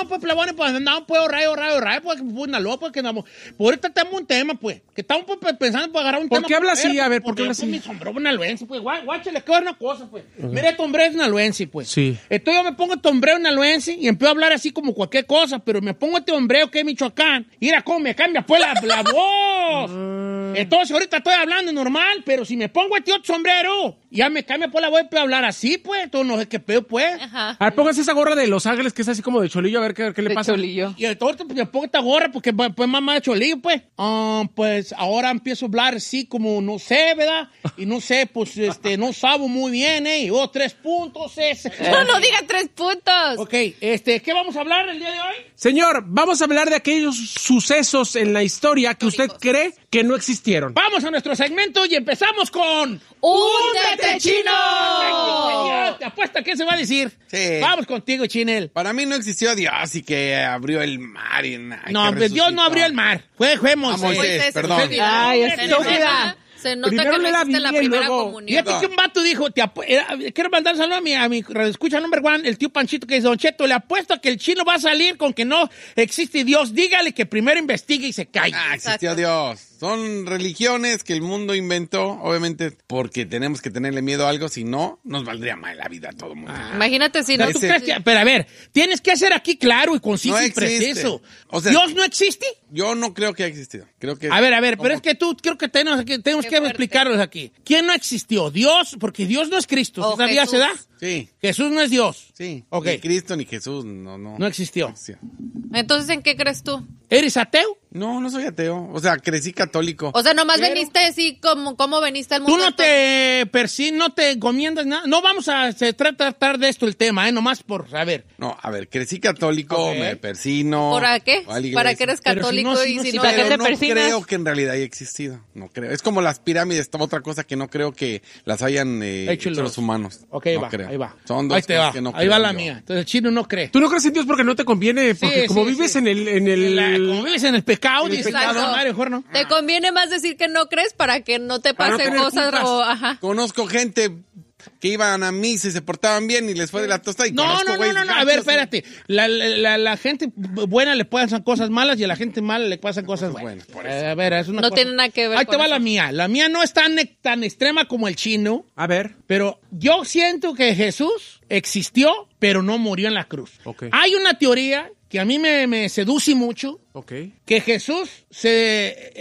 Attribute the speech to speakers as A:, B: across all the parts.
A: pues, plebones, pues, andamos, pues, rayo, pues, una loca, pues, que andamos. Por ahorita tenemos un tema, pues, que estamos, pues, pensando, pues, agarrar un tema.
B: ¿Por qué habla así? A ver, ¿por qué habla así?
A: Mi sombrero bonaluense, pues, guáchale, que una cosa, pues. Mira, este hombre es bonaluense, pues.
B: Sí.
A: Entonces yo me pongo este hombrero bonaluense y empiezo a hablar así como cualquier cosa, pero me pongo este hombrero que es Michoacán. Mira cómo me cambia, pues, la voz. Entonces, ahorita estoy hablando normal, pero si me pongo este otro sombrero, ya me cambia, pues, la voz y hablar así, pues. Entonces, no sé qué pedo, pues.
C: Ajá.
B: A ver, pónganse esa gorra de Los Ángeles que es así como de cholillo, a ver qué le pasa.
C: Cholillo.
A: Y entonces pues, me pongo esta gorra porque pues mamá de cholillo, pues. Pues ahora empiezo a hablar así como no sé, ¿verdad? Y no sé, pues no sabo muy bien, ¿eh? Y 3 puntos.
C: No diga 3 puntos.
A: Ok, ¿qué vamos a hablar el día de hoy?
B: Señor, vamos a hablar de aquellos sucesos en la historia que usted cree que no existieron.
A: Vamos a nuestro segmento y empezamos con...
C: ¡Úndete, Chino!
A: Te apuesto que se va a decir.
D: Sí.
A: Vamos contigo, Chinel.
D: Para mí no existió Dios y que abrió el mar.
A: No, pues Dios no abrió el mar. Fue Moisés.
D: Moisés, perdón.
C: Ay, estúpida. Se nota
B: Primero
C: que no
B: lee la
C: existe la
B: Biblia y
C: primera
B: luego-
C: comunión.
A: Fíjate que un vato dijo, quiero mandar un saludo a mi radioescucha number one, el tío Panchito, que dice, Don Cheto, le apuesto a que el chino va a salir con que no existe Dios. Dígale que primero investigue y se calle.
D: Existió Dios. Son religiones que el mundo inventó, obviamente, porque tenemos que tenerle miedo a algo, si no, nos valdría mal la vida a todo el mundo.
C: Imagínate si no...
A: ¿Tú crees que- pero a ver, tienes que hacer aquí claro y conciso
D: No
A: y
D: existe.
A: preciso.
D: O sea-
A: ¿Dios no existe?
D: Yo no creo que haya existido. Creo que
A: A ver, pero es que tú, creo que tenemos que
C: fuerte.
A: explicarlos aquí. ¿Quién no existió? Dios, porque Dios no es Cristo.
C: O
A: ¿Todavía
C: Jesús.
A: se da?
D: Sí,
A: Jesús no es Dios.
D: sí.
A: Ok.
D: Ni Cristo ni Jesús, no.
A: No existió.
C: Entonces, ¿en qué crees tú?
A: ¿Eres ateo?
D: No soy ateo. O sea, crecí católico.
C: O sea, nomás
A: Pero-
C: veniste así como veniste al
A: Tú
C: mundo.
A: no te encomiendas nada. No vamos a tratar de esto el tema, nomás por saber.
D: No, a ver, crecí católico,
A: Ok.
D: me persino.
C: ¿Para qué?
D: voy a la iglesia.
C: ¿Para qué eres
A: Pero si
C: católico
A: no,
C: y si no...
A: ¿para qué
D: Pero
A: te
D: no
A: persinas?
D: creo que en realidad haya existido. No creo. Es como las pirámides, otra cosa que no creo que las hayan hecho los humanos.
A: Ok,
D: No
A: va,
D: creo.
A: ahí va.
D: Son dos
A: ahí te
D: cosas
A: va.
D: que no
A: ahí va
D: creo
A: la
D: yo.
A: mía. Entonces el chino no cree.
B: Tú no crees en Dios porque no te conviene, porque
A: Sí,
B: como
A: sí,
B: vives
A: sí.
B: en el...
A: Como vives en el pecado,
B: En el
A: dice
B: pecado.
A: Madre, mejor no.
C: Te conviene más decir que no crees para que no te
B: Para no
C: pasen
B: tener
C: cosas
B: culpas.
C: o... Ajá.
D: Conozco gente que iban a misa y se portaban bien y les fue de la tostada. Y
A: No.
D: conozco güeyes
A: A
D: gachos
A: ver,
D: y-
A: espérate. La gente buena le pasan cosas malas y a la gente mala le pasan cosas buenas.
D: Bueno, por eso.
A: A ver, es una
C: No
A: cosa.
C: tiene nada que ver
A: Ahí te
C: con
A: va
C: eso.
A: la mía. La mía no es tan extrema como el chino,
B: A ver.
A: pero yo siento que Jesús existió, pero no murió en la cruz.
B: Ok.
A: Hay una teoría que a mí me seduce mucho,
B: Ok.
A: que Jesús se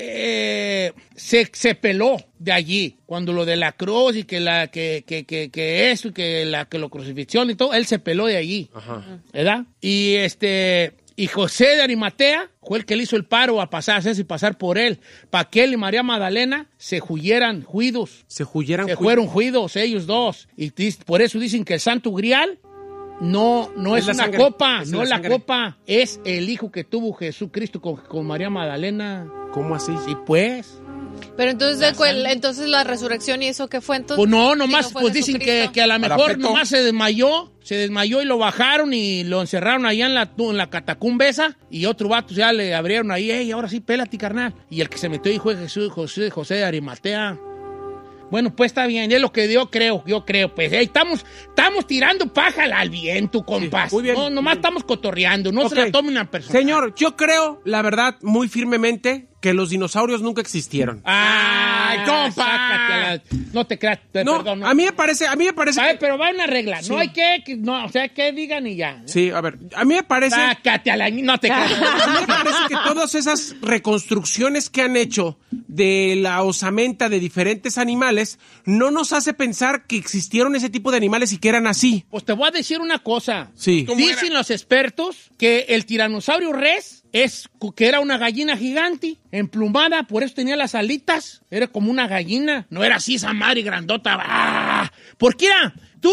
A: peló de allí cuando lo de la cruz y que eso y que lo crucifixión y todo, él se peló de allí, ¿verdad? Y y José de Arimatea fue el que le hizo el paro a hacerse pasar por él, para que él y María Magdalena se huyeran juidos,
B: Se huyeran.
A: se fueron juidos ellos dos, y por eso dicen que el Santo Grial no es
B: Es la
A: una
B: sangre.
A: copa,
B: Es
A: no
B: la
A: es la
B: sangre.
A: copa, es el hijo que tuvo Jesucristo con María Magdalena.
B: ¿Cómo así?
A: Sí, pues.
C: Pero entonces, entonces la resurrección y eso qué fue entonces.
A: Pues no,
C: Si
A: nomás,
C: fue
A: pues dicen
C: Jesucristo.
A: que a lo mejor
D: Parapeto.
A: nomás se desmayó y lo bajaron y lo encerraron allá en la catacumba esa, y otro vato ya le abrieron ahí, ey, ahora sí, pélate, carnal. Y el que se metió ahí fue José de Arimatea. Bueno, pues está bien, es lo que yo creo, pues estamos tirando paja al viento, compas.
B: Sí, muy bien.
A: No, nomás estamos cotorreando, no
B: Ok.
A: se la tomen a persona.
B: Señor, yo creo, la verdad, muy firmemente, que los dinosaurios nunca existieron.
A: ¡Ay, compa! No te creas,
B: No,
A: perdón.
B: a mí me parece
A: Ay,
B: que...
A: pero va una regla,
B: Sí.
A: no hay que digan y ya.
B: Sí, a ver, a mí me parece...
A: Sácate a la... No te creas.
B: A mí me parece que todas esas reconstrucciones que han hecho de la osamenta de diferentes animales no nos hace pensar que existieron ese tipo de animales y que eran así.
A: Pues te voy a decir una cosa.
B: Sí.
A: Dicen los expertos que el tiranosaurio Rex que era una gallina gigante, emplumada, por eso tenía las alitas. Era como una gallina. No era así esa madre grandota. ¡Ah! Porque mira, tú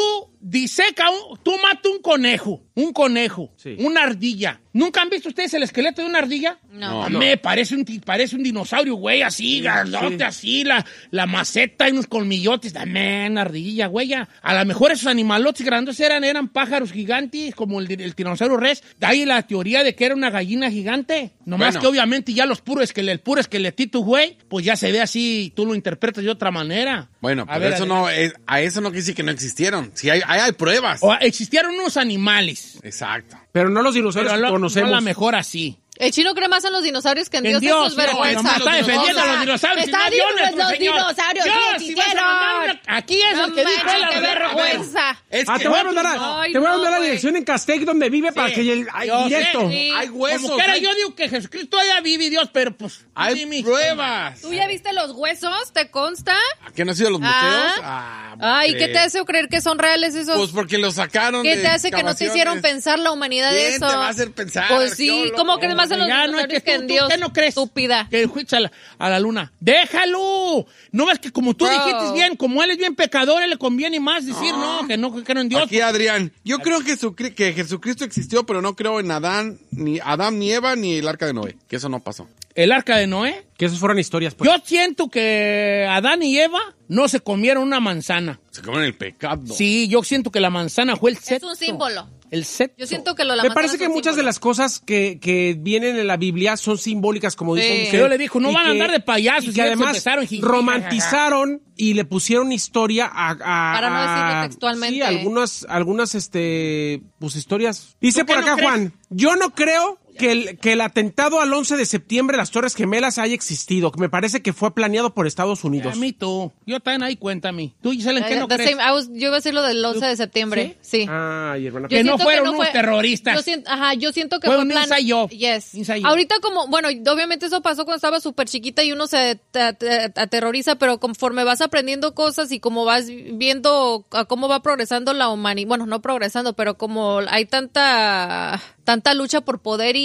A: mata un conejo,
B: Sí.
A: una ardilla. ¿Nunca han visto ustedes el esqueleto de una ardilla?
C: No.
A: Me parece un dinosaurio, güey, así, grandote, así, la maceta y unos colmillotes. Dame una ardilla, güey. A lo mejor esos animalotes grandes eran pájaros gigantes, como el tiranosaurio Rex. De ahí la teoría de que era una gallina gigante. Nomás
D: Bueno.
A: que obviamente ya el puro esqueletito, güey, pues ya se ve así, tú lo interpretas de otra manera.
D: Bueno,
A: A
D: pero
A: ver,
D: eso
A: adelante.
D: a eso no quiere decir que no existieron. Sí, hay pruebas.
A: Existieron unos animales
D: Exacto.
B: Pero no los dinosaurios
A: Pero
B: que conocemos.
A: a lo mejor así.
C: El chino cree más en los dinosaurios que en Dios.
A: Dios,
C: Eso es vergüenza.
A: no, está defendiendo a los dinosaurios.
C: Está
A: Dios,
C: diciendo los
A: señor.
C: dinosaurios.
A: Dios,
C: sí
A: si vas a
C: existieron.
A: mandar aquí es el que dijo
C: manches,
A: la
C: qué
A: vergüenza.
C: vergüenza.
B: Te voy a mandar la
C: güey.
B: dirección en Castec donde vive para que
A: yo
B: directo.
A: sé,
C: Sí.
D: Hay huesos.
A: Como quiera, yo digo que Jesucristo haya vive Dios, pero pues...
D: Hay
A: dime.
D: pruebas.
C: ¿Tú ya viste los huesos? ¿Te consta?
D: ¿A qué no has ido a los museos?
C: Ay, ¿qué te hace creer que son reales esos?
D: Pues porque los sacaron
C: ¿Qué
D: de
C: te hace que no te hicieron
D: excavaciones.
C: pensar la humanidad de
D: ¿Quién
C: eso?
D: te va a hacer pensar,
C: Pues sí,
D: arqueólogo?
C: ¿cómo crees más en los
A: Ya no es
C: dinosaurios
A: que
C: que en
A: tú,
C: Dios?
A: ¿qué no crees?
C: Estúpida.
A: Que fuiste a la luna. ¡Déjalo! No ves que como tú
C: Bro.
A: dijiste bien, como él es bien pecador, él le conviene más decir que no en Dios.
D: Aquí Adrián, yo creo que Jesucristo existió, pero no creo en Adán, ni Eva, ni el arca de Noé. Que eso no pasó.
A: El arca de Noé.
B: Que esas fueron historias, pues.
A: Yo siento que Adán y Eva no se comieron una manzana.
D: Se comen el pecado.
A: Sí, yo siento que la manzana fue el
C: Es
A: sexto.
C: un símbolo.
A: El sexto.
C: Yo siento que lo la
B: Me
C: manzana
B: parece
C: es
B: que
C: un
B: muchas de
C: símbolo.
B: las cosas que vienen en la Biblia son simbólicas, como dicen
C: Sí.
B: ustedes.
A: Que yo le dijo, no
B: Y
A: van a andar de payasos,
B: Y
A: y
B: que
A: ellos
B: además
A: empezaron, jiji,
B: romantizaron y le pusieron historia a
C: Para no decirlo textualmente.
B: Sí, algunas pues historias. Dice
A: ¿Tú qué
B: por acá
A: no crees?
B: Juan, yo no creo que el atentado al 11 de septiembre, las Torres Gemelas, haya existido. Que me parece que fue planeado por Estados Unidos.
A: A mí tú. Yo también ahí cuenta a mí. Tú, Gisela, ¿en qué no
C: The
A: crees?
C: same- yo iba a decir lo del 11 de septiembre. Sí.
B: Ay, hermana.
A: Que no
C: siento
A: fueron
C: no
A: unos
C: fue-
A: terroristas.
C: Yo siento que
A: Fue
C: fue
A: un ensayo.
C: Yes.
A: Ensayo.
C: Ahorita como, bueno, obviamente eso pasó cuando estaba súper chiquita y uno se aterroriza, pero conforme vas aprendiendo cosas y como vas viendo a cómo va progresando la humanidad, bueno, no progresando, pero como hay tanta lucha por poder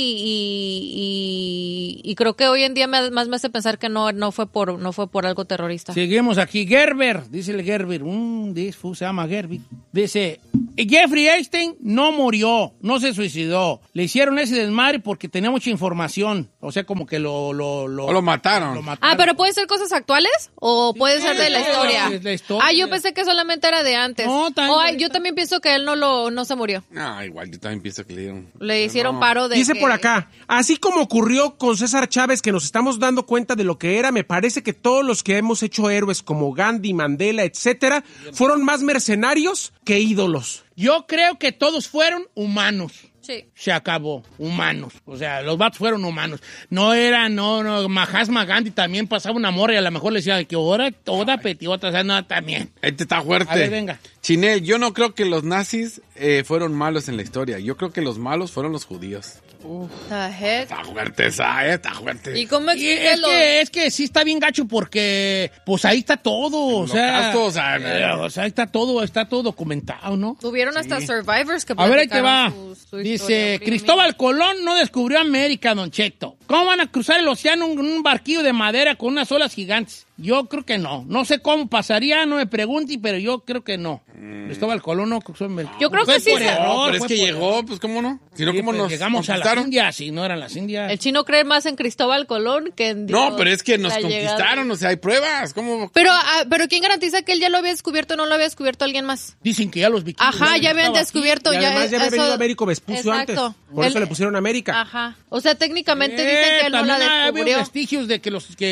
C: y creo que hoy en día más me hace pensar que no fue por algo terrorista.
A: Seguimos aquí. Gerber, dice el Gerber. Se llama Gerber. Dice, Jeffrey Epstein no murió, no se suicidó. Le hicieron ese desmadre porque tenía mucha información. O sea, como que
D: O lo mataron.
C: Pero ¿puede ser cosas actuales o puede ser de la
A: no,
C: historia?
A: de la historia.
C: Yo pensé que solamente era de antes.
A: No, también
C: Yo también pienso que él no se murió.
D: Igual, yo también pienso que le dieron.
C: Le hicieron
D: No.
C: paro de
B: Dice
C: que-
B: por acá, así como ocurrió con César Chávez, que nos estamos dando cuenta de lo que era, me parece que todos los que hemos hecho héroes como Gandhi, Mandela, etcétera, fueron más mercenarios que ídolos.
A: Yo creo que todos fueron humanos.
C: Sí.
A: Se acabó, humanos. O sea, los vatos fueron humanos. No, Mahatma Gandhi también pasaba una morra y a lo mejor le decía que toda petiota, o sea, no, también.
D: Este está fuerte.
A: A ver, venga.
D: Chinel, yo no creo que los nazis fueron malos en la historia. Yo creo que los malos fueron los judíos.
C: The heck?
D: Está fuerte esa, está fuerte.
C: ¿Y cómo
A: Y
C: explicas
A: es que sí está bien gacho porque pues ahí está todo, o sea,
D: Holocausto, o sea,
A: ahí está todo documentado, ¿no?
C: Tuvieron hasta survivors que
A: A ver, ahí te va.
C: platicaron su
A: Dice,
C: historia.
A: Cristóbal Colón no descubrió América, Don Cheto. ¿Cómo van a cruzar el océano en un barquillo de madera con unas olas gigantes? Yo creo que no. No sé cómo pasaría, no me pregunte, pero yo creo que no. Cristóbal Colón no cruzó América.
C: Yo creo
A: Fue
C: que sí
A: por
C: se-
A: error,
D: pero es
A: fue
D: que
A: por
D: llegó,
A: error.
D: pues cómo no. Si no,
A: Sí,
D: ¿cómo
A: pues,
D: nos
A: llegamos a las
D: conquistaron?
A: Indias, si no eran las Indias.
C: El chino cree más en Cristóbal Colón que en Dios.
D: No, pero es que nos
C: La llegada.
D: conquistaron, o sea, hay pruebas. ¿Cómo?
C: Pero ¿quién garantiza que él ya lo había descubierto o no lo había descubierto alguien más?
A: Dicen que ya los vikingos.
C: Ajá, ya habían
A: estaban aquí.
C: descubierto.
B: Y además ya había
C: eso-
B: venido Américo Vespucio
C: Exacto.
B: antes. Por eso
C: Él-
B: le pusieron América.
C: Ajá. O sea, técnicamente dicen que él no la
A: también ha habido
C: descubrió.
A: vestigios de que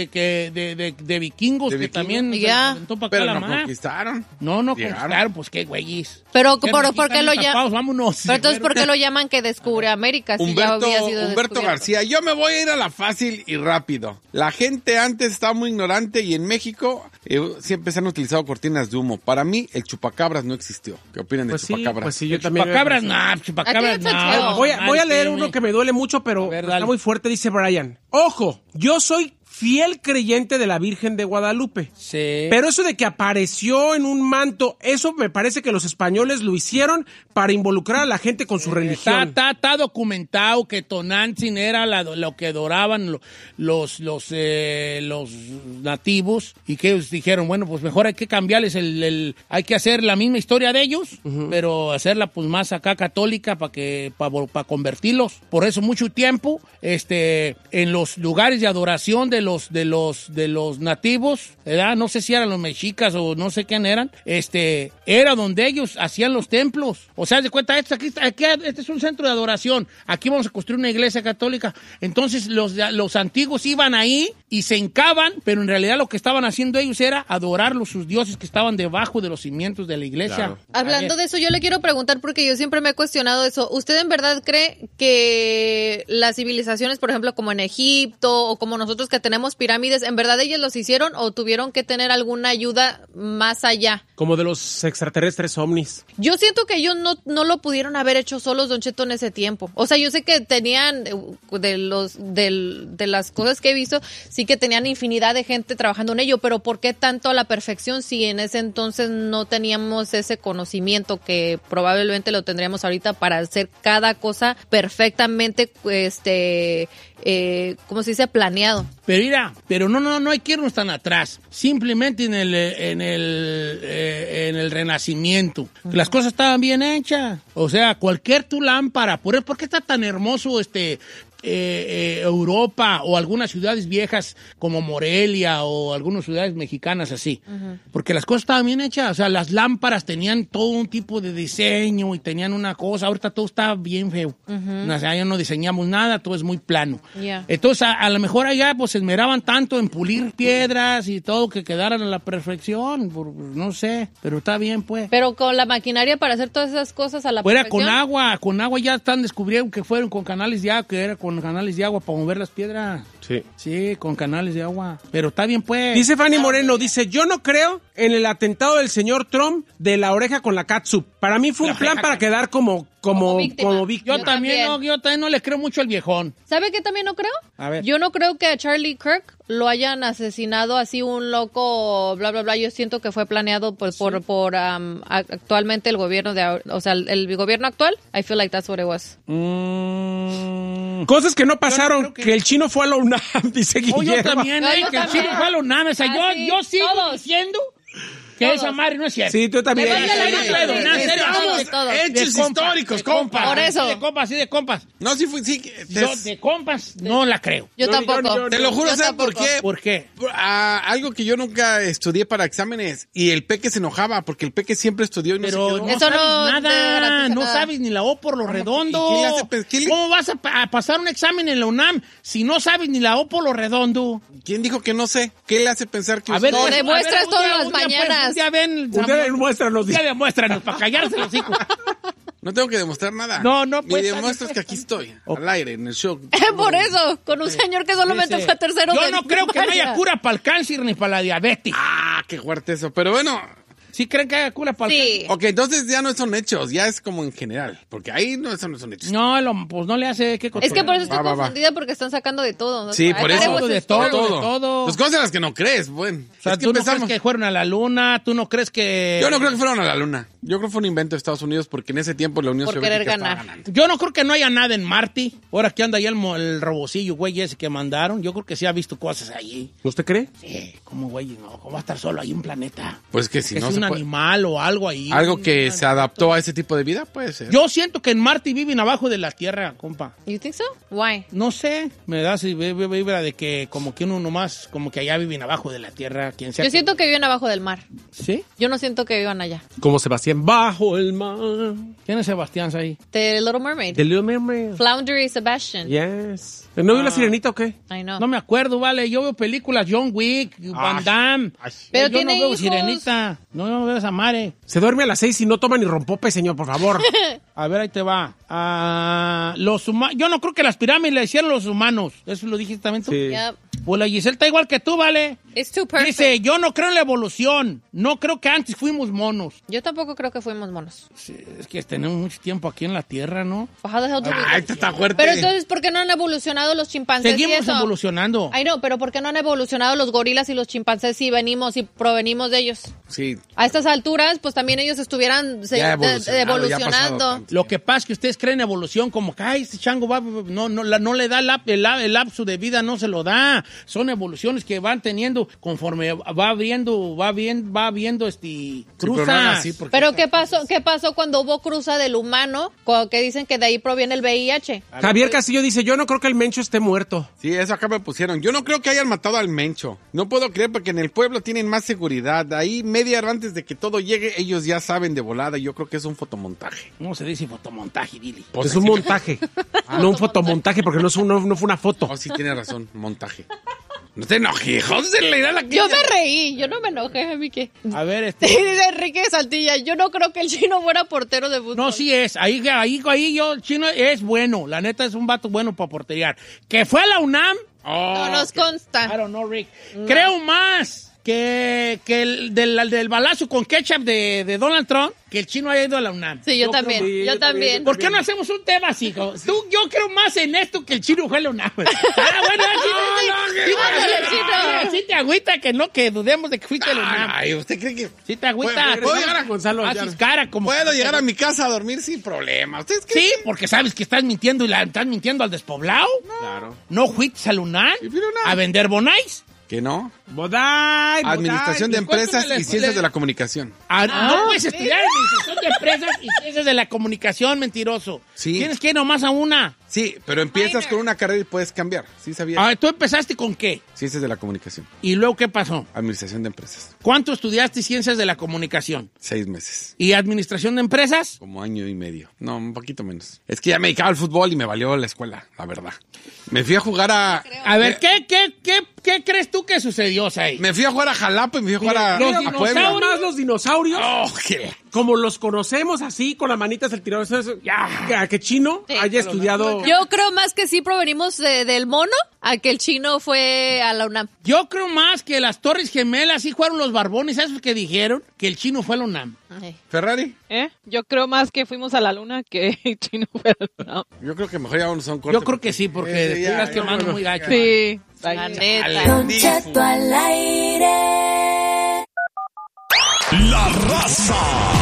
A: de vikingos
D: ¿De
A: que
D: vikingos?
A: también se
C: Ya.
A: aventó pa' acá
D: Pero
A: la
D: nos
A: mar.
D: conquistaron.
A: No
D: Llegaron.
A: conquistaron, pues qué güeyes.
C: Pero
A: Qué
C: ¿por qué
A: mexicanos
C: lo llaman?
A: tapados, vámonos.
C: Pero entonces, ¿por qué lo llaman que descubre América si ya había sido
D: Humberto
C: descubierto?
D: García, yo me voy a ir a la fácil y rápido. La gente antes estaba muy ignorante y en México siempre se han utilizado cortinas de humo. Para mí, el chupacabras no existió. ¿Qué opinan de
B: Pues sí,
D: chupacabras?
B: pues sí, yo también.
A: Chupacabras, no, chupacabras,
C: A ti no te
A: no.
C: feo.
B: Voy a leer uno que me duele mucho, pero
A: A ver,
B: está
A: dale.
B: muy fuerte, dice Brian. Ojo, yo soy fiel creyente de la Virgen de Guadalupe.
A: Sí.
B: Pero eso de que apareció en un manto, eso me parece que los españoles lo hicieron para involucrar a la gente con su religión.
A: Está documentado que Tonantzin era lo que adoraban los nativos y que ellos dijeron, bueno, pues mejor hay que cambiarles hay que hacer la misma historia de ellos, pero hacerla pues más acá católica para convertirlos. Por eso mucho tiempo en los lugares de adoración de los nativos, ¿verdad? No sé si eran los mexicas o no sé quién eran, era donde ellos hacían los templos. O sea, haz de cuenta, este es un centro de adoración. Aquí vamos a construir una iglesia católica. Entonces, los antiguos iban ahí y se hincaban, pero en realidad lo que estaban haciendo ellos era adorar sus dioses que estaban debajo de los cimientos de la iglesia.
B: Claro.
C: Hablando de eso, yo le quiero preguntar, porque yo siempre me he cuestionado eso. ¿Usted en verdad cree que las civilizaciones, por ejemplo, como en Egipto o como nosotros que tenemos pirámides, en verdad ellos los hicieron o tuvieron que tener alguna ayuda más allá?
B: Como de los extraterrestres ovnis.
C: Yo siento que ellos no lo pudieron haber hecho solos, Don Cheto, en ese tiempo. O sea, yo sé que tenían, de las cosas que he visto, sí que tenían infinidad de gente trabajando en ello, pero ¿por qué tanto a la perfección si en ese entonces no teníamos ese conocimiento que probablemente lo tendríamos ahorita para hacer cada cosa perfectamente, ¿cómo se dice? Planeado.
A: Pero mira, no hay que irnos tan atrás. Simplemente en el Renacimiento. Las cosas estaban bien hechas. O sea, cualquier tu lámpara. ¿Por qué está tan hermoso Europa o algunas ciudades viejas como Morelia o algunas ciudades mexicanas así? Porque las cosas estaban bien hechas. O sea, las lámparas tenían todo un tipo de diseño y tenían una cosa. Ahorita todo está bien feo. O sea, ya no diseñamos nada, todo es muy plano.
C: Yeah.
A: Entonces, a lo mejor allá pues se esmeraban tanto en pulir piedras y todo que quedaran a la perfección. No sé, pero está bien, pues.
C: Pero con la maquinaria para hacer todas esas cosas a la
A: Fuera
C: perfección.
A: con agua ya están descubrieron que fueron con canales de agua, que era con canales de agua para mover las piedras.
B: Sí.
A: Sí, con canales de agua. Pero está bien, pues.
B: Dice Fanny Moreno, yo no creo en el atentado del señor Trump de la oreja con la catsup. Para mí fue un plan para quedar como víctima.
A: Yo también no le creo mucho al viejón.
C: ¿Sabe qué también no creo?
A: A ver.
C: Yo no creo que a Charlie Kirk lo hayan asesinado así un loco, bla, bla, bla. Yo siento que fue planeado pues, por actualmente el gobierno el gobierno actual. I feel like that's what it was.
B: Cosas que no pasaron,
A: creo
B: que el chino fue a la UNAM, dice Guillermo.
A: Yo también,
C: No, yo
A: que el
C: también.
A: chino fue a la UNAM. O sea,
C: sí,
A: yo sigo
C: todos.
A: diciendo que esa madre no es cierta.
B: Sí, tú también.
C: Le vale la gana.
D: Estamos
C: Todos.
D: hechos históricos, compa.
C: Por eso.
A: De compas.
D: No, sí.
A: Yo de compas no la creo.
C: Yo tampoco.
D: Te lo juro,
C: Yo
D: ¿sabes por
C: tampoco.
D: qué?
A: ¿Por qué?
D: Algo que yo nunca estudié para exámenes y el Peque se enojaba porque el Peque siempre estudió y no
A: Pero
D: se
A: no
D: quedó.
C: Eso
A: sabes
C: no te
A: nada,
C: garantiza
A: no
C: nada.
A: sabes ni la O por lo redondo.
D: ¿Y qué le hace
A: ¿Cómo vas a pasar un examen en la UNAM si no sabes ni la O por lo redondo?
D: ¿Quién dijo que no sé? ¿Qué le hace pensar que
A: A ver,
C: Lo
A: pues,
C: demuestras
A: un
C: todas
A: día,
C: las
A: un día, pues,
C: mañanas.
A: un día ven,
B: Un día demuéstranos.
A: un día demuéstranos para callarse los hijos.
D: No tengo que demostrar nada.
A: No,
D: Ni
A: pues.
D: demuestras que aquí estoy, al aire, en el show.
C: Por eso, con un señor que solamente
A: Dice,
C: fue tercero
A: yo
C: de
A: no creo que no
C: primaria.
A: haya cura para el cáncer ni para la diabetes.
D: Ah, qué fuerte eso. Pero bueno,
A: ¿Sí creen que haya cura para el
C: Sí.
D: ok, entonces ya no son hechos, ya es como en general. Porque ahí no son hechos.
A: cáncer? No, pues no le hace que
C: Es que por eso estoy
D: Va.
C: confundida porque están sacando de todo. ¿no?
D: Sí, por
C: I
D: eso.
C: thought it was
A: De
C: historical.
A: todo.
D: Pues cosas en las que no crees, bueno.
A: O sea,
D: es que
A: tú no
D: empezamos.
A: crees que fueron a la luna, tú no crees que...
D: Yo no creo que fueron a la luna. Yo creo que fue un invento de Estados Unidos porque en ese tiempo la Unión
C: Por
D: Soviética
C: querer
D: estaba
C: ganar.
D: ganando.
A: Yo no creo que no haya nada en Marte. Ahora que anda ahí el robocillo, güey, ese que mandaron. Yo creo que sí ha visto cosas allí.
B: ¿Usted cree?
A: Sí, ¿cómo, güey? No, ¿cómo va a estar solo ahí un planeta?
D: Pues que si
A: Que
D: no
A: es
D: se
A: un
D: puede.
A: animal o algo ahí.
D: Algo que se adaptó a ese tipo de vida, puede ser.
A: Yo siento que en Marte viven abajo de la Tierra, compa.
C: You think so? Why?
A: No sé, me da así vibra de que como que uno nomás, como que allá viven abajo de la Tierra, quien sea.
C: Yo siento que viven abajo del mar.
A: ¿Sí?
C: Yo no siento que vivan allá.
B: Como Sebastián, bajo el mar.
A: ¿Quién es Sebastián ahí?
C: The Little Mermaid.
B: The Little Mermaid.
C: Flounder y Sebastian.
B: Yes. ¿No vio la sirenita o qué?
C: I know.
A: No me acuerdo, vale. Yo veo películas John Wick, Van Damme.
C: Pero
A: yo
C: tiene
A: no veo
C: hijos.
A: Sirenita. No veo esa madre.
B: Se duerme a las 6 y no toma ni rompope, señor, por favor.
A: A ver, ahí te va. Yo no creo que las pirámides le hicieron los humanos. Eso lo dijiste también tú.
B: Sí.
C: Yep.
A: Pues la Giselle está igual que tú, ¿vale?
C: It's too perfect.
A: Dice, yo no creo en la evolución. No creo que antes fuimos monos.
C: Yo tampoco creo que fuimos monos.
A: Sí, es que tenemos mucho tiempo aquí en la Tierra, ¿no?
C: How the hell do we
D: Ay,
C: know?
D: está fuerte.
C: Pero entonces, ¿por qué no han evolucionado los chimpancés y
A: Seguimos
C: eso?
A: evolucionando.
C: Ay, no, pero ¿por qué no han evolucionado los gorilas y los chimpancés si venimos y provenimos de ellos?
D: Sí.
C: A estas alturas, pues también ellos estuvieran
D: Ya evolucionado, ya ha pasado
C: evolucionando.
D: tanto
A: Lo que pasa es que ustedes creen evolución como que, ay, este chango va, no le da el lapso de vida, no se lo da. Son evoluciones que van teniendo conforme va viendo cruzas.
C: Pero ¿qué pasó cuando hubo cruza del humano? Que dicen que de ahí proviene el VIH.
B: Javier Castillo dice, yo no creo que el Mencho esté muerto.
D: Sí, eso acá me pusieron. Yo no creo que hayan matado al Mencho. No puedo creer porque en el pueblo tienen más seguridad. Ahí media hora antes de que todo llegue, ellos ya saben de volada. Yo creo que es un fotomontaje.
A: ¿Cómo se dice fotomontaje, Billy?
B: Pues es un montaje, no un fotomontaje, porque no fue una foto.
D: Oh, sí, tiene razón, montaje. No te enojes, José,
C: yo me reí, yo no me enojé, Miki.
A: A ver,
C: Dice Enrique Saltilla, yo no creo que el Chino fuera portero de fútbol.
A: No, sí es. Ahí yo, el Chino es bueno. La neta es un vato bueno para porterear. ¿Que fue a la UNAM?
C: No nos consta.
A: I don't know, Rick. No. Creo más que el del balazo con ketchup de Donald Trump, que el Chino haya ido a la UNAM.
C: Sí, yo también.
A: ¿Por qué no hacemos un tema así? Yo creo más en esto que el Chino fue a la UNAM. Bueno, sí te agüita que dudemos de que fuiste a la UNAM.
D: Ay, ¿usted cree que...?
A: Sí te agüita.
D: ¿Puedo llegar a
B: Gonzalo?
A: Haces cara como...
D: Puedo llegar a mi casa a dormir sin problema. ¿Ustedes creen?
A: Sí, porque sabes que estás mintiendo estás mintiendo al despoblado.
B: Claro.
A: ¿No fuiste a la UNAM a vender bonais?
D: ¿Que no?
B: Bodai.
D: Administración de Empresas y Ciencias de la Comunicación.
A: No puedes estudiar Administración de Empresas y Ciencias de la Comunicación, mentiroso.
D: Sí.
A: Tienes que ir nomás a una.
D: Sí, pero empiezas con una carrera y puedes cambiar. ¿Sí sabías?
A: ¿Tú empezaste con qué?
D: Ciencias de la Comunicación.
A: ¿Y luego qué pasó?
D: Administración de Empresas.
A: ¿Cuánto estudiaste Ciencias de la Comunicación?
D: 6 meses.
A: ¿Y Administración de Empresas?
D: Como año y medio. No, un poquito menos. Es que ya me dedicaba al fútbol y me valió la escuela, la verdad. Me fui a jugar a...
A: A ver, ¿qué crees tú que sucedió, Say?
D: Me fui a jugar a Jalapa y me fui a jugar a Puebla.
B: Más los dinosaurios,
D: ¿Qué?
B: como los conocemos así, con las manitas el tirado. Que Chino haya estudiado...
C: Yo creo más que sí provenimos del mono a que el Chino fue a la UNAM.
A: Yo creo más que las Torres Gemelas sí fueron los barbones, esos que dijeron que el Chino fue a la UNAM.
C: Ay.
D: ¿Ferrari?
E: Yo creo más que fuimos a la luna que el Chino fue a la luna.
D: Yo creo que mejor ya vamos a un corte.
A: Yo creo que sí, porque te estás quemando muy gacho.
E: Sí.
C: La neta.
F: Don Cheto al aire.
G: La Raza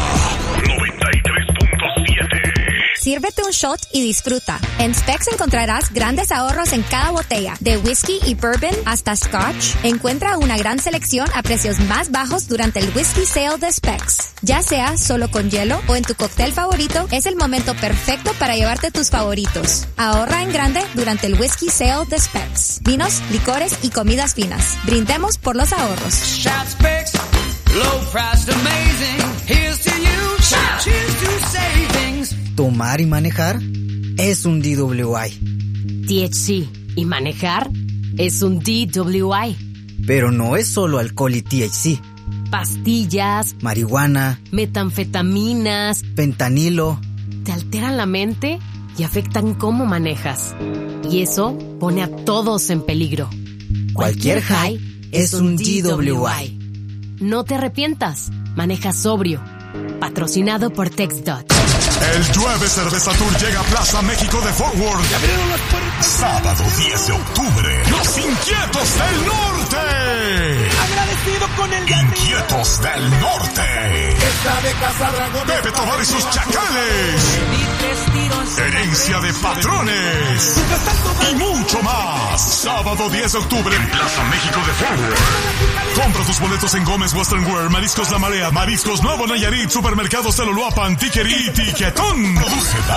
G: 93.7.
H: Sírvete un shot y disfruta. En Specs encontrarás grandes ahorros en cada botella, de whisky y bourbon hasta scotch. Encuentra una gran selección a precios más bajos durante el Whisky Sale de Specs. Ya sea solo con hielo o en tu cóctel favorito, es el momento perfecto para llevarte tus favoritos. Ahorra en grande durante el Whisky Sale de Specs. Vinos, licores y comidas finas. Brindemos por los ahorros.
I: Shout Specs, low price amazing. Here's to you, cheers to savings.
J: Tomar y manejar es un DWI.
K: THC y manejar es un DWI.
J: Pero no es solo alcohol y THC.
K: Pastillas,
J: marihuana,
K: metanfetaminas,
J: fentanilo.
K: Te alteran la mente y afectan cómo manejas. Y eso pone a todos en peligro.
J: Cualquier high es un DWI.
K: No te arrepientas. Maneja sobrio. Patrocinado por TexDot.
G: El Llueve Cerveza Tour llega a Plaza México de Fort Worth. Sábado 10 de octubre. Los Inquietos del Norte.
I: Agradecido con el
G: Inquietos del Norte.
I: Esta de Casa Dragón.
G: Bebe Tobar y sus Chacales. Herencia de Patrones. Y mucho más. Sábado 10 de octubre en Plaza México de Fort Worth. Compra tus boletos en Gómez Western Wear, Mariscos La Marea, Mariscos Nuevo Nayarit, Supermercados Teloloapan, Tiquerí y Tiquetón. Produce